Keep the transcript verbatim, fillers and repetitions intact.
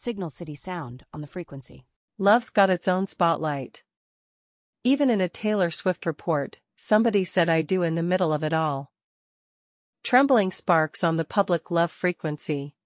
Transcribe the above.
Signal City sound on the frequency. Love's got its own spotlight. Even in a Taylor Swift report, somebody said I do in the middle of it all. Trembling sparks on the public love frequency.